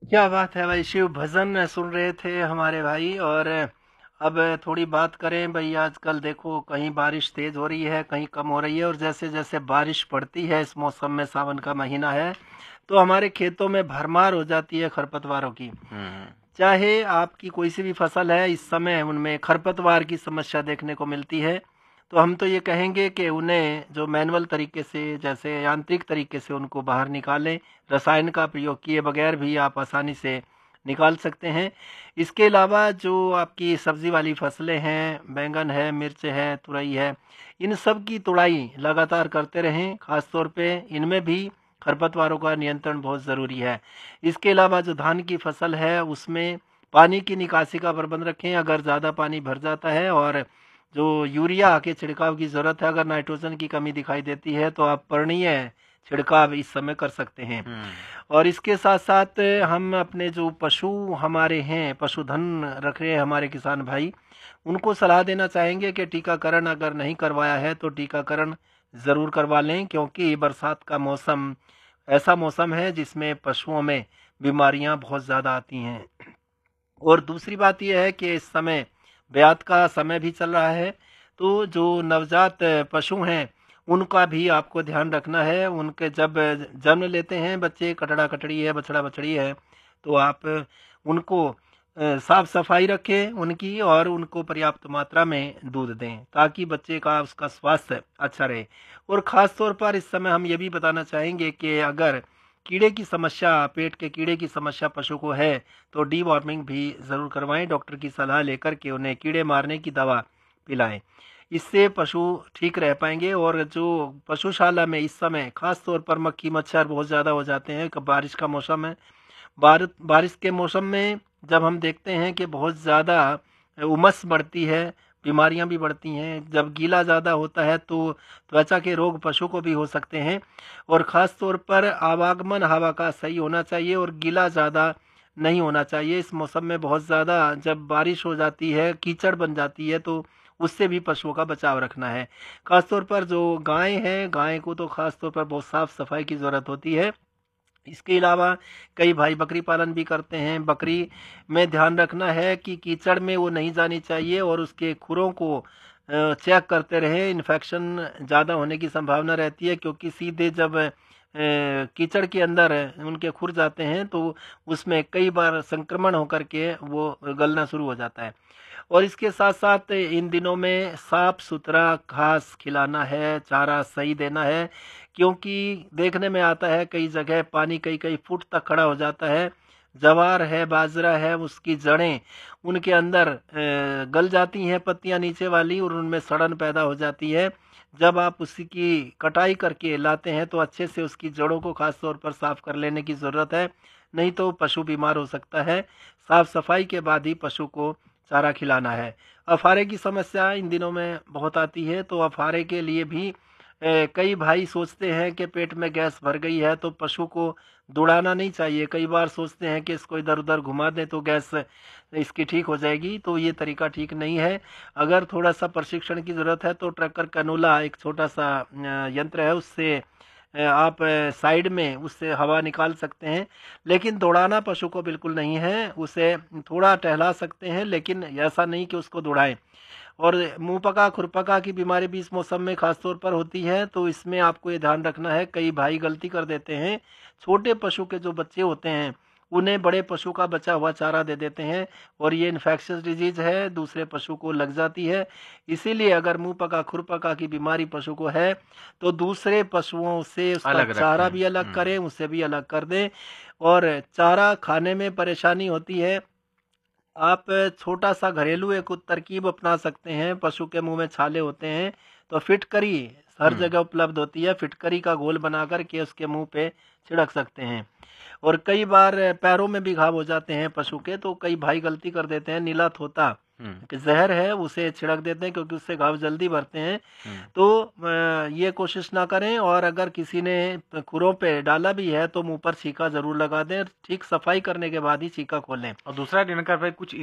क्या बात है भाई, शिव भजन सुन रहे थे हमारे भाई। और अब थोड़ी बात करें भाई, आजकल देखो कहीं बारिश तेज हो रही है, कहीं कम हो रही है। और जैसे जैसे बारिश पड़ती है इस मौसम में, सावन का महीना है, तो हमारे खेतों में भरमार हो जाती है खरपतवारों की। हम्म। चाहे आपकी कोई सी भी फसल है, इस समय उनमें खरपतवार की समस्या देखने को मिलती है। तो हम तो ये कहेंगे कि उन्हें जो मैनुअल तरीके से, जैसे यांत्रिक तरीके से उनको बाहर निकालें। रसायन का प्रयोग किए बगैर भी आप आसानी से निकाल सकते हैं। इसके अलावा जो आपकी सब्जी वाली फसलें हैं, बैंगन है, मिर्च है, तुरई है, इन सब की तुड़ाई लगातार करते रहें। खास तौर पे इनमें भी खरपतवारों का नियंत्रण बहुत ज़रूरी है। इसके अलावा जो धान की फसल है उसमें पानी की निकासी का प्रबंध रखें। अगर ज़्यादा पानी भर जाता है और जो यूरिया के छिड़काव की ज़रूरत है, अगर नाइट्रोजन की कमी दिखाई देती है, तो आप पर्णीय छिड़काव इस समय कर सकते हैं। हम्म। और इसके साथ साथ हम अपने जो पशु हमारे हैं, पशुधन रख रहे हैं हमारे किसान भाई, उनको सलाह देना चाहेंगे कि टीकाकरण अगर नहीं करवाया है तो टीकाकरण ज़रूर करवा लें। क्योंकि बरसात का मौसम ऐसा मौसम है जिसमें पशुओं में बीमारियां बहुत ज़्यादा आती हैं। और दूसरी बात यह है कि इस समय ब्यात का समय भी चल रहा है, तो जो नवजात पशु हैं उनका भी आपको ध्यान रखना है। उनके जब जन्म लेते हैं बच्चे, कटड़ा कटड़ी है, बछड़ा बछड़ी है, तो आप उनको साफ सफाई रखें उनकी, और उनको पर्याप्त मात्रा में दूध दें ताकि बच्चे का, उसका स्वास्थ्य अच्छा रहे। और ख़ास तौर पर इस समय हम ये भी बताना चाहेंगे कि अगर कीड़े की समस्या, पेट के कीड़े की समस्या पशु को है, तो डीवॉर्मिंग भी ज़रूर करवाएं। डॉक्टर की सलाह लेकर के उन्हें कीड़े मारने की दवा पिलाएं। इससे पशु ठीक रह पाएंगे। और जो पशुशाला में इस समय खास तौर पर मक्खी मच्छर बहुत ज़्यादा हो जाते हैं, बारिश का मौसम है। बारिश के मौसम में जब हम देखते हैं कि बहुत ज़्यादा उमस बढ़ती है, बीमारियां भी बढ़ती हैं। जब गीला ज़्यादा होता है तो त्वचा के रोग पशु को भी हो सकते हैं। और ख़ास तौर पर आवागमन हवा का सही होना चाहिए और गीला ज़्यादा नहीं होना चाहिए। इस मौसम में बहुत ज़्यादा जब बारिश हो जाती है, कीचड़ बन जाती है, तो उससे भी पशुओं का बचाव रखना है। ख़ास तौर पर जो गाय है, गाय को तो ख़ास तौर पर बहुत साफ़ सफाई की ज़रूरत होती है। इसके अलावा कई भाई बकरी पालन भी करते हैं। बकरी में ध्यान रखना है कि कीचड़ में वो नहीं जानी चाहिए और उसके खुरों को चेक करते रहें। इन्फेक्शन ज़्यादा होने की संभावना रहती है, क्योंकि सीधे जब कीचड़ के अंदर उनके खुर जाते हैं तो उसमें कई बार संक्रमण होकर के वो गलना शुरू हो जाता है। और इसके साथ साथ इन दिनों में साफ सुथरा घास खिलाना है, चारा सही देना है। क्योंकि देखने में आता है कई जगह पानी कई कई फुट तक खड़ा हो जाता है। जवार है, बाजरा है, उसकी जड़ें उनके अंदर गल जाती हैं, पत्तियां नीचे वाली, और उनमें सड़न पैदा हो जाती है। जब आप उसी की कटाई करके लाते हैं तो अच्छे से उसकी जड़ों को खास तौर पर साफ कर लेने की ज़रूरत है, नहीं तो पशु बीमार हो सकता है। साफ सफाई के बाद ही पशु को चारा खिलाना है। अफारे की समस्या इन दिनों में बहुत आती है, तो अफारे के लिए भी कई भाई सोचते हैं कि पेट में गैस भर गई है तो पशु को दौड़ाना नहीं चाहिए। कई बार सोचते हैं कि इसको इधर उधर घुमा दें तो गैस इसकी ठीक हो जाएगी, तो ये तरीका ठीक नहीं है। अगर थोड़ा सा प्रशिक्षण की ज़रूरत है तो ट्रैकर कैनोला एक छोटा सा यंत्र है, उससे आप साइड में उससे हवा निकाल सकते हैं। लेकिन दौड़ाना पशु को बिल्कुल नहीं है, उसे थोड़ा टहला सकते हैं, लेकिन ऐसा नहीं कि उसको दौड़ाएं। और मुंह पका खुरपका की बीमारी भी इस मौसम में खास तौर पर होती है, तो इसमें आपको ये ध्यान रखना है। कई भाई गलती कर देते हैं, छोटे पशु के जो बच्चे होते हैं उन्हें बड़े पशु का बचा हुआ चारा दे देते हैं, और ये इन्फेक्शियस डिजीज है, दूसरे पशु को लग जाती है। इसीलिए अगर मुंह पका खुरपका की बीमारी पशु को है तो दूसरे पशुओं से उसका अलग रखें। चारा भी अलग हम्म। करें, उसे भी अलग कर दें। और चारा खाने में परेशानी होती है, आप छोटा सा घरेलू एक तरकीब अपना सकते हैं। पशु के मुंह में छाले होते हैं तो फिटकरी हर हम्म। जगह उपलब्ध होती है, फिटकरी का घोल बना करके उसके मुंह पे छिड़क सकते हैं। और कई बार पैरों में भी घाव हो जाते हैं पशु के, तो कई भाई गलती कर देते हैं, नीला थोता हम्म। कि जहर है उसे छिड़क देते हैं, क्योंकि उससे घाव जल्दी भरते हैं। हम्म। तो ये कोशिश ना करें। और अगर किसी ने खुरों पे डाला भी है तो मुंह पर छीका जरूर लगा दें, ठीक सफाई करने के बाद ही छीका खोलें। और दूसरा दिनकर भाई कुछ